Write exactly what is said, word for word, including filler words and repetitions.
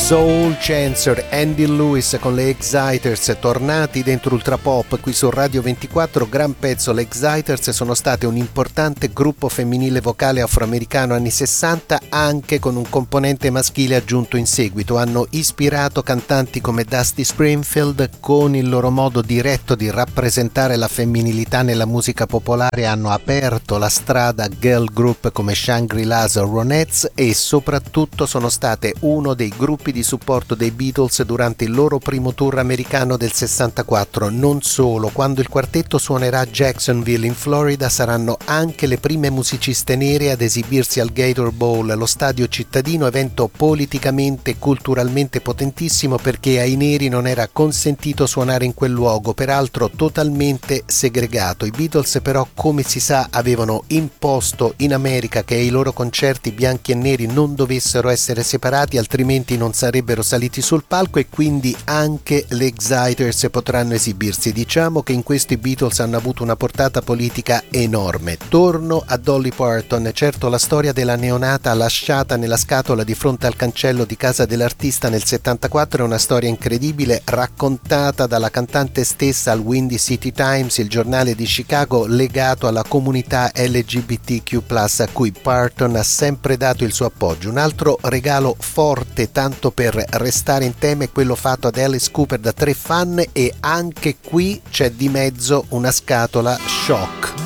Soul Chancer, Andy Lewis con le Exciters, tornati dentro Ultra Pop qui su Radio ventiquattro, gran pezzo. Le Exciters sono state un importante gruppo femminile vocale afroamericano anni sessanta, anche con un componente maschile aggiunto in seguito. Hanno ispirato cantanti come Dusty Springfield, con il loro modo diretto di rappresentare la femminilità nella musica popolare hanno aperto la strada a girl group come Shangri-La's o Ronettes, e soprattutto sono state uno dei gruppi di supporto dei Beatles durante il loro primo tour americano del sessantaquattro. Non solo, quando il quartetto suonerà a Jacksonville in Florida saranno anche le prime musiciste nere ad esibirsi al Gator Bowl, lo stadio cittadino, evento politicamente e culturalmente potentissimo perché ai neri non era consentito suonare in quel luogo, peraltro totalmente segregato. I Beatles però, come si sa, avevano imposto in America che ai loro concerti bianchi e neri non dovessero essere separati, altrimenti non sarebbero saliti sul palco, e quindi anche le Exciters potranno esibirsi. Diciamo che in questo i Beatles hanno avuto una portata politica enorme. Torno a Dolly Parton. Certo, la storia della neonata lasciata nella scatola di fronte al cancello di casa dell'artista nel settantaquattro è una storia incredibile, raccontata dalla cantante stessa al Windy City Times, il giornale di Chicago legato alla comunità L G B T Q plus, a cui Parton ha sempre dato il suo appoggio. Un altro regalo forte, tanto per restare in tema, è quello fatto ad Alice Cooper da tre fan, e anche qui c'è di mezzo una scatola shock.